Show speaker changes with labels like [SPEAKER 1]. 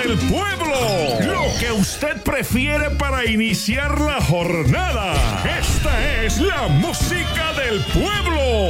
[SPEAKER 1] del pueblo. Lo que usted prefiere para iniciar la jornada. Esta es la música del pueblo.